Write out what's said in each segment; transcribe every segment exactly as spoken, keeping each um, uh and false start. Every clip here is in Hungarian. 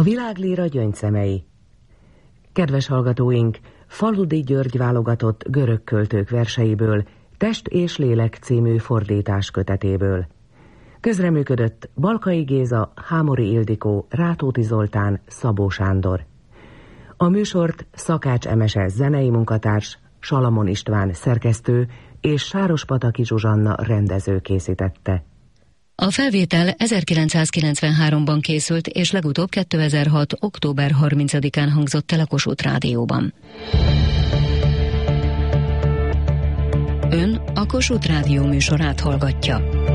A világlíra gyöngyszemei. Kedves hallgatóink, Faludi György válogatott görög költők verseiből, Test és lélek című fordítás kötetéből. Közreműködött Balkai Géza, Hámori Ildikó, Rátóti Zoltán, Szabó Sándor. A műsort Szakács Emese zenei munkatárs, Salamon István szerkesztő és Sárospataki Zsuzsanna rendező készítette. A felvétel ezerkilencszázkilencvenháromban készült, és legutóbb kétezer-hat. október harmincadikán hangzott el a Kossuth Rádióban. Ön a Kossuth Rádió műsorát hallgatja.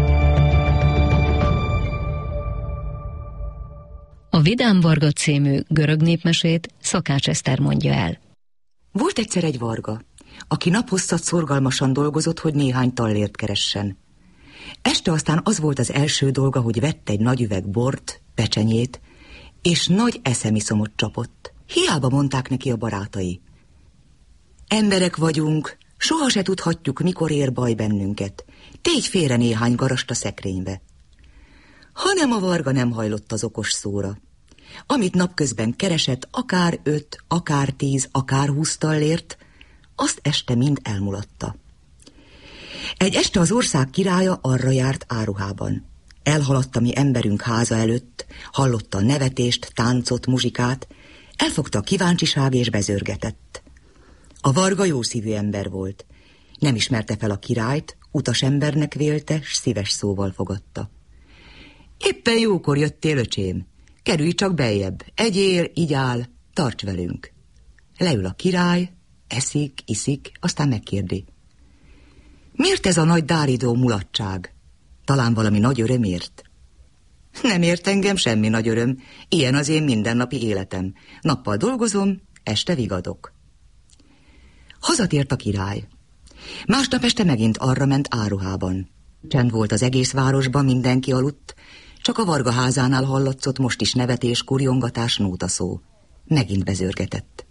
A Vidám Varga című görög népmesét Szakács Eszter mondja el. Volt egyszer egy varga, aki naphosszat szorgalmasan dolgozott, hogy néhány tallért keressen. Este aztán az volt az első dolga, hogy vett egy nagy üveg bort, pecsenyét, és nagy eszemiszomot csapott. Hiába mondták neki a barátai. Emberek vagyunk, soha se tudhatjuk, mikor ér baj bennünket. Tégy félre néhány garast a szekrénybe. Hanem a varga nem hajlott az okos szóra. Amit napközben keresett, akár öt, akár tíz, akár húsz tallért, azt este mind elmulatta. Egy este az ország királya arra járt áruhában. Elhaladt a mi emberünk háza előtt, hallotta a nevetést, táncot, muzsikát, elfogta a kíváncsiság és bezörgetett. A varga jószívű ember volt. Nem ismerte fel a királyt, utasembernek vélte, s szíves szóval fogadta. Éppen jókor jöttél, öcsém. Kerülj csak beljebb, egyél, igyál, tarts velünk. Leül a király, eszik, iszik, aztán megkérdi. Miért ez a nagy dáridó mulatság? Talán valami nagy örömért? Nem ért engem semmi nagy öröm, ilyen az én mindennapi életem. Nappal dolgozom, este vigadok. Hazatért a király. Másnap este megint arra ment áruhában. Csend volt az egész városban, mindenki aludt, csak a varga házánál hallatszott most is nevetés, kurjongatás, nótaszó. Megint bezörgetett.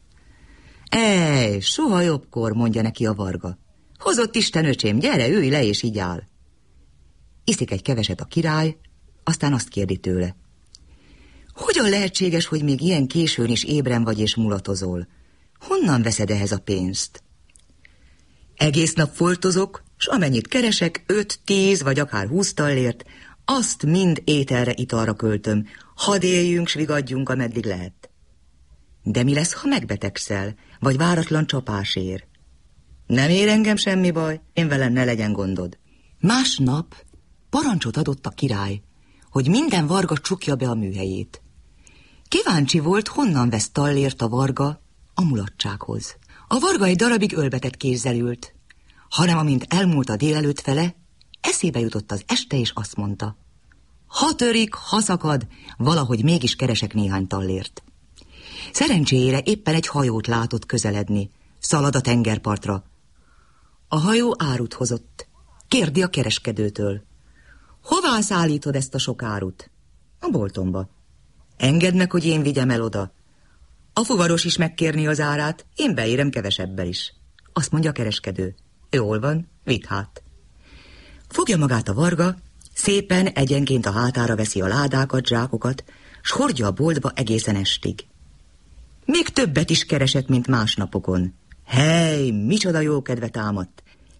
Ej, soha jobbkor, mondja neki a varga. Hozott Isten, öcsém, gyere, ülj le és így áll. Iszik egy keveset a király, aztán azt kérdi tőle. Hogyan lehetséges, hogy még ilyen későn is ébren vagy és mulatozol? Honnan veszed ehhez a pénzt? Egész nap foltozok, s amennyit keresek, öt, tíz vagy akár húsz tallért, azt mind ételre, italra költöm. Hadd éljünk, s vigadjunk, ameddig lehet. De mi lesz, ha megbetegszel, vagy váratlan csapás ér? Nem ér engem semmi baj, én velem ne legyen gondod. Másnap parancsot adott a király, hogy minden varga csukja be a műhelyét. Kíváncsi volt, honnan vesz tallért a varga a mulatsághoz. A varga egy darabig ölbetett kézzel ült, hanem amint elmúlt a délelőtt fele, eszébe jutott az este, és azt mondta. Ha törik, ha szakad, valahogy mégis keresek néhány tallért. Szerencsére éppen egy hajót látott közeledni, szalad a tengerpartra. A hajó árut hozott. Kérdi a kereskedőtől. Hová szállítod ezt a sok árut? A boltomba. Engedd meg, hogy én vigyem el oda. A fuvaros is megkérni az árát, én beérem kevesebbel is. Azt mondja a kereskedő. Jól van, vidd hát. Fogja magát a varga, szépen egyenként a hátára veszi a ládákat, zsákokat, s hordja a boltba egészen estig. Még többet is keresett, mint más napokon. Hely, micsoda jó kedve támadt.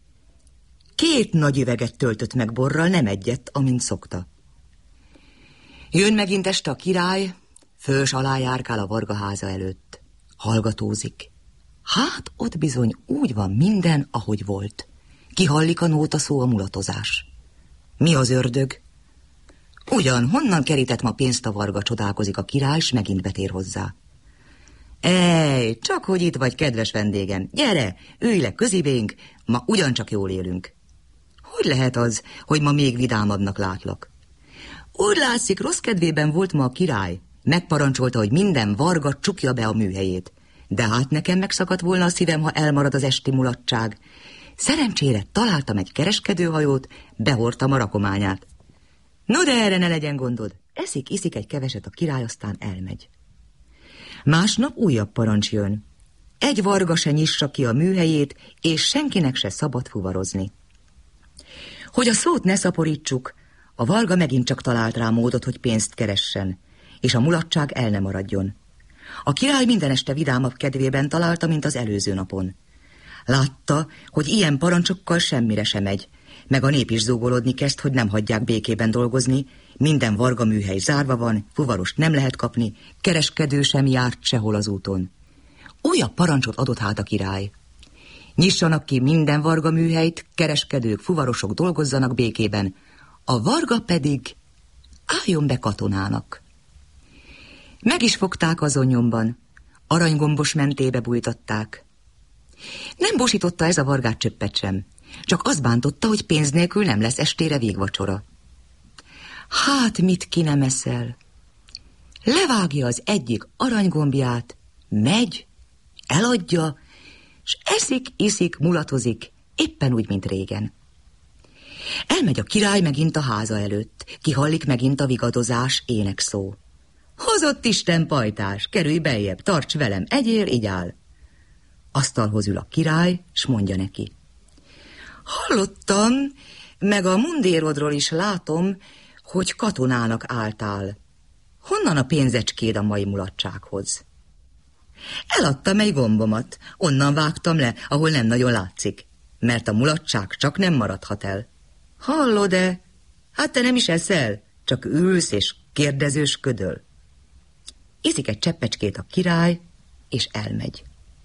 Két nagy üveget töltött meg borral, nem egyet, amint szokta. Jön megint este a király, fős alá járkál a varga háza előtt. Hallgatózik. Hát ott bizony úgy van minden, ahogy volt. Kihallik a nótaszó, a mulatozás. Mi az ördög? Ugyan, honnan kerített ma pénzt a varga, csodálkozik a király, s megint betér hozzá. Ej, csak hogy itt vagy, kedves vendégem. Gyere, ülj le közibénk, ma ugyancsak jól élünk. Hogy lehet az, hogy ma még vidámabbnak látlak? Úgy látszik, rossz kedvében volt ma a király. Megparancsolta, hogy minden varga csukja be a műhelyét. De hát nekem megszakadt volna a szívem, ha elmarad az esti mulatság. Szerencsére találtam egy kereskedőhajót, behordtam a rakományát. No, de erre ne legyen gondod. Eszik, iszik egy keveset a király, aztán elmegy. Másnap újabb parancs jön. Egy varga se nyissa ki a műhelyét, és senkinek se szabad fuvarozni. Hogy a szót ne szaporítsuk, a varga megint csak talált rá módot, hogy pénzt keressen, és a mulatság el ne maradjon. A király minden este vidámabb kedvében találta, mint az előző napon. Látta, hogy ilyen parancsokkal semmire sem megy, meg a nép is zúgolódni kezd, hogy nem hagyják békében dolgozni, minden varga műhely zárva van, fuvarost nem lehet kapni, kereskedő sem járt sehol az úton. Újabb parancsot adott hát a király. Nyissanak ki minden varga műhelyt, kereskedők, fuvarosok dolgozzanak békében, a varga pedig álljon be katonának. Meg is fogták azon nyomban, aranygombos mentébe bújtatták. Nem bosította ez a vargát csöppet sem, csak azt bántotta, hogy pénz nélkül nem lesz estére végvacsora. Hát mit ki nem eszel? Levágja az egyik aranygombját, megy, eladja, s eszik, iszik, mulatozik, éppen úgy, mint régen. Elmegy a király megint a háza előtt, kihallik megint a vigadozás, énekszó. Hozott Isten pajtás, kerülj beljebb, tarts velem, egyél, igyál. Asztalhoz ül a király, s mondja neki. Hallottam, meg a mundérodról is látom, hogy katonának álltál. Honnan a pénzecskéd a mai mulatsághoz? Eladtam egy gombomat, onnan vágtam le, ahol nem nagyon látszik, mert a mulatság csak nem maradhat el. Hallod-e? Hát te nem is eszel, csak ülsz és kérdezősködöl. Iszik egy cseppecskét a király, és elmegy.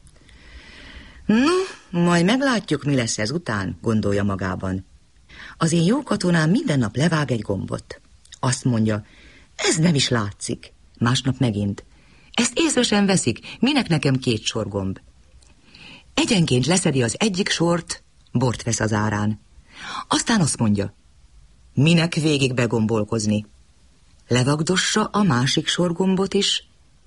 No, majd meglátjuk, mi lesz ez után, gondolja magában. Az én jó katonám minden nap levág egy gombot. Azt mondja, ez nem is látszik. Másnap megint. Ezt észre sem veszik, minek nekem két sor gomb. Egyenként leszedi az egyik sort, bort vesz az árán. Aztán azt mondja, minek végig begombolkozni. Levagdossa a másik sorgombot is,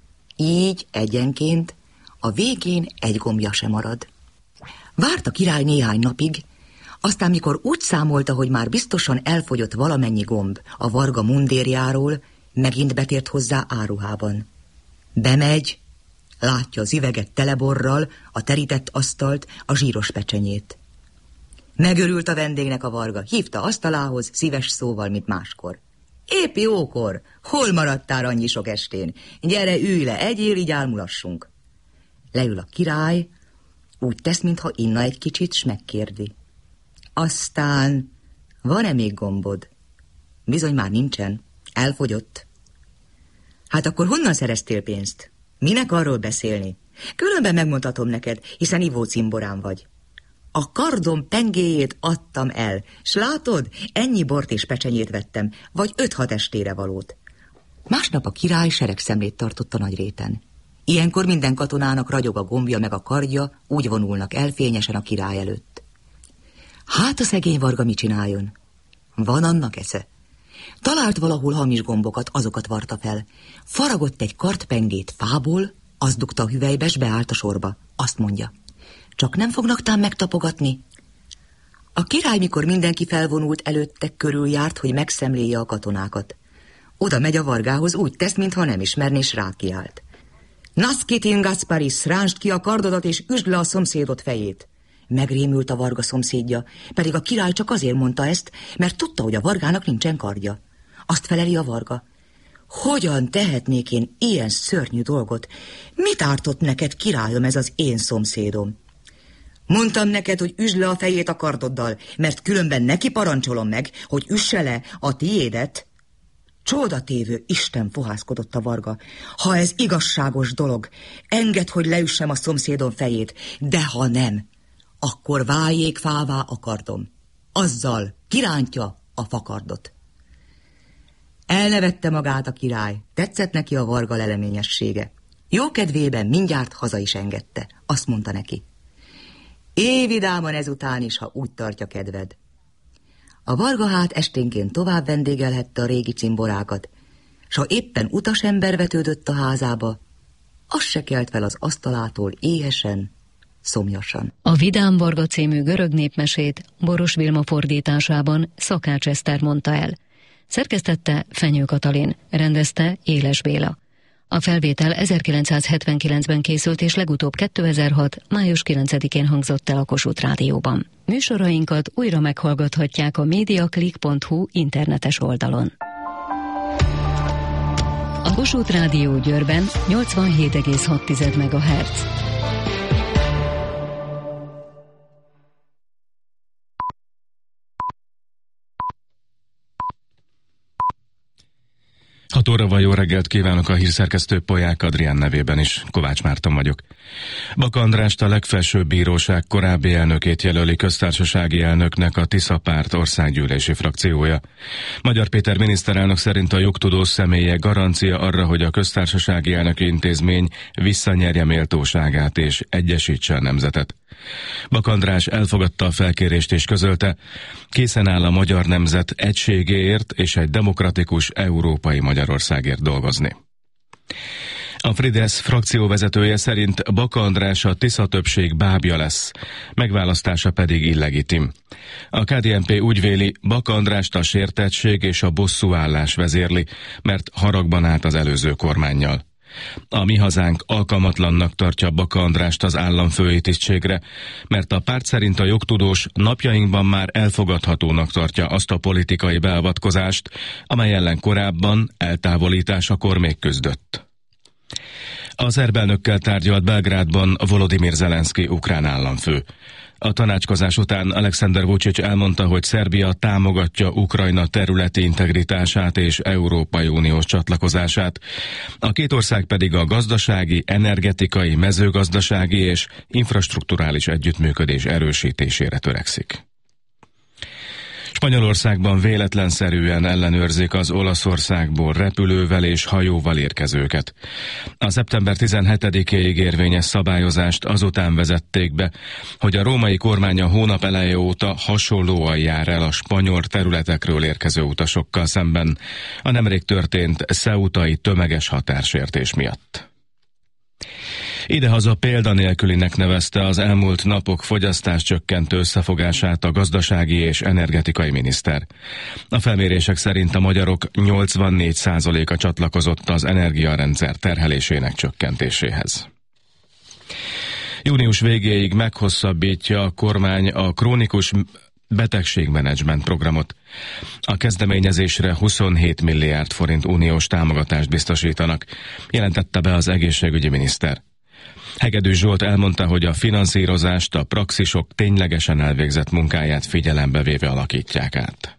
így egyenként a végén egy gombja sem marad. Várt a király néhány napig, aztán mikor úgy számolta, hogy már biztosan elfogyott valamennyi gomb a varga mundérjáról, megint betért hozzá áruhában. Bemegy, látja az üveget teleborral, a terített asztalt, a zsíros pecsenyét. Megörült a vendégnek a varga, hívta asztalához, szíves szóval, mint máskor. Épp jókor, hol maradtál annyi sok estén? Gyere, ülj le, egyél, így álmulassunk. Leül a király, úgy tesz, mintha inna egy kicsit, s megkérdi. Aztán, van-e még gombod? Bizony már nincsen, elfogyott. Hát akkor honnan szereztél pénzt? Minek arról beszélni? Különben megmondhatom neked, hiszen ivó cimborám vagy. A kardom pengéjét adtam el, s látod, ennyi bort és pecsenyét vettem, vagy öt-hat estére valót. Másnap a király seregszemlét tartott a nagyréten. Ilyenkor minden katonának ragyog a gombja meg a kardja, úgy vonulnak el fényesen a király előtt. Hát a szegény varga mit csináljon? Van annak esze. Talált valahol hamis gombokat, azokat varta fel. Faragott egy kardpengét fából, azt dugta a hüvelybe, s beállt a sorba. Azt mondja, csak nem fognak tám megtapogatni? A király, mikor mindenki felvonult előtte, körüljárt, hogy megszemléje a katonákat. Oda megy a vargához, úgy tesz, mintha nem ismerné, s rákiált. Naszkitin Gasparis, ránsd ki a kardodat, és üsd le a szomszédot fejét. Megrémült a varga szomszédja, pedig a király csak azért mondta ezt, mert tudta, hogy a vargának nincsen kardja. Azt feleli a varga. Hogyan tehetnék én ilyen szörnyű dolgot? Mit ártott neked, királyom, ez az én szomszédom? Mondtam neked, hogy üsd le a fejét a kardoddal, mert különben neki parancsolom meg, hogy üsse le a tiédet. Csodatévő Isten, fohászkodott a varga. Ha ez igazságos dolog, engedd, hogy leüssem a szomszédom fejét, de ha nem, akkor váljék fává a kardom. Azzal kirántja a fakardot. Elnevette magát a király, tetszett neki a varga leleményessége. Jó kedvében mindjárt haza is engedte. Azt mondta neki, évidáman ezután is, ha úgy tartja kedved. A varga hát esténként tovább vendégelhette a régi cimborákat, s ha éppen utasember vetődött a házába, az se kelt fel az asztalától éhesen, szomjasan. A Vidám Varga című görög népmesét Boros Vilma fordításában Szakács Eszter mondta el. Szerkesztette Fenyő Katalin, rendezte Éles Béla. A felvétel ezerkilencszázhetvenkilencben készült, és legutóbb kétezer-hat. május kilencedikén hangzott el a Kossuth Rádióban. Műsorainkat újra meghallgathatják a mediaclick pont hu internetes oldalon. A A Kossuth Rádió Győrben nyolcvanhét egész hat megahertz. hat óra van, jó reggelt kívánok, a hírszerkesztő Polyák Adrián nevében is. Kovács Márton vagyok. Baka Andrást, a legfelsőbb bíróság korábbi elnökét jelöli köztársasági elnöknek a Tisza Párt országgyűlési frakciója. Magyar Péter miniszterelnök szerint a jogtudós személye garancia arra, hogy a köztársasági elnöki intézmény visszanyerje méltóságát és egyesítse a nemzetet. Baka András elfogadta a felkérést és közölte, készen áll a magyar nemzet egységéért és egy demokratikus európai Magyarországért dolgozni. A Fidesz frakcióvezetője szerint Baka András a Tisza többség bábja lesz, megválasztása pedig illegitim. A ká dé en pé úgy véli, Baka Andrást a sértettség és a bosszúállás vezérli, mert haragban állt az előző kormánnyal. A Mi Hazánk alkalmatlannak tartja Baka Andrást az államfői tisztségre, mert a párt szerint a jogtudós napjainkban már elfogadhatónak tartja azt a politikai beavatkozást, amely ellen korábban eltávolításakor még küzdött. Az szerb elnökkel tárgyalt Belgrádban Volodymyr Zelenszky ukrán államfő. A tanácskozás után Alexander Vučić elmondta, hogy Szerbia támogatja Ukrajna területi integritását és Európai Uniós csatlakozását. A két ország pedig a gazdasági, energetikai, mezőgazdasági és infrastrukturális együttműködés erősítésére törekszik. Spanyolországban véletlenszerűen ellenőrzik az Olaszországból repülővel és hajóval érkezőket. A szeptember tizenhetedikéig érvényes szabályozást azután vezették be, hogy a római kormány a hónap eleje óta hasonlóan jár el a spanyol területekről érkező utasokkal szemben a nemrég történt ceutai tömeges határsértés miatt. Idehaza példanélkülinek nevezte az elmúlt napok fogyasztáscsökkentő összefogását a gazdasági és energetikai miniszter. A felmérések szerint a magyarok nyolcvannégy százaléka csatlakozott az energiarendszer terhelésének csökkentéséhez. Június végéig meghosszabbítja a kormány a krónikus betegségmenedzsment programot. A kezdeményezésre huszonhét milliárd forint uniós támogatást biztosítanak, jelentette be az egészségügyi miniszter. Hegedűs Zsolt elmondta, hogy a finanszírozást a praxisok ténylegesen elvégzett munkáját figyelembe véve alakítják át.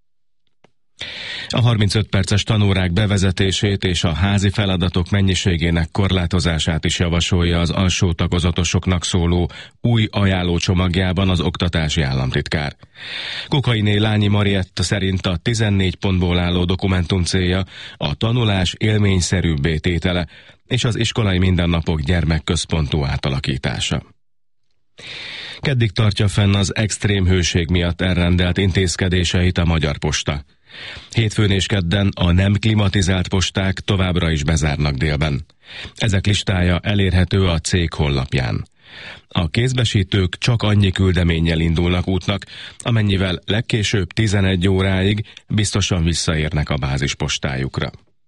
A harmincöt perces tanórák bevezetését és a házi feladatok mennyiségének korlátozását is javasolja az alsó tagozatosoknak szóló új ajánlócsomagjában az oktatási államtitkár. Kokainé Lányi Marietta szerint a tizennégy pontból álló dokumentum célja a tanulás élményszerűbbé tétele és az iskolai mindennapok gyermekközpontú átalakítása. Keddig tartja fenn az extrém hőség miatt elrendelt intézkedéseit a Magyar Posta. Hétfőn és kedden a nem klimatizált posták továbbra is bezárnak délben. Ezek listája elérhető a cég honlapján. A kézbesítők csak annyi küldeménnyel indulnak útnak, amennyivel legkésőbb tizenegy óráig biztosan visszaérnek a bázispostájukra.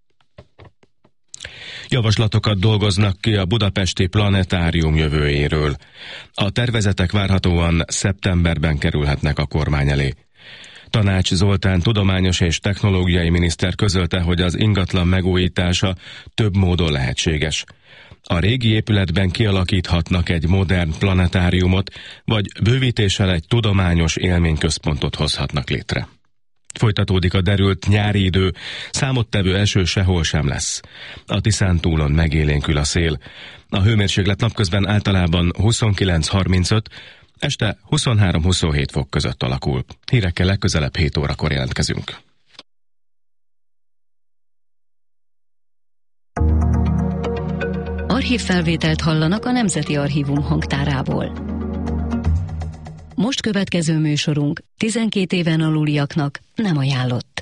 Javaslatokat dolgoznak ki a budapesti planetárium jövőjéről. A tervezetek várhatóan szeptemberben kerülhetnek a kormány elé. Tanács Zoltán tudományos és technológiai miniszter közölte, hogy az ingatlan megújítása több módon lehetséges. A régi épületben kialakíthatnak egy modern planetáriumot, vagy bővítéssel egy tudományos élményközpontot hozhatnak létre. Folytatódik a derült nyári idő, számottevő eső sehol sem lesz. A Tiszántúlon megélénkül a szél. A hőmérséklet napközben általában huszonkilenc harmincöt, este huszonhárom huszonhét fok között alakul. Hírekkel legközelebb hét órakor jelentkezünk. Archívfelvételt hallanak a Nemzeti Archívum hangtárából. Most következő műsorunk tizenkét éven aluliaknak nem ajánlott.